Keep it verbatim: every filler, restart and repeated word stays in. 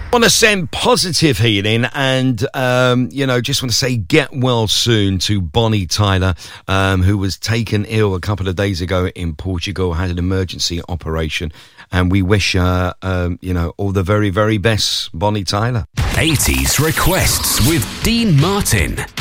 Want to send positive healing and, um, you know, just want to say get well soon to Bonnie Tyler, um, who was taken ill a couple of days ago in Portugal, had an emergency operation. And we wish her, um, you know, all the very, very best, Bonnie Tyler. eighties Requests with Dean Martin.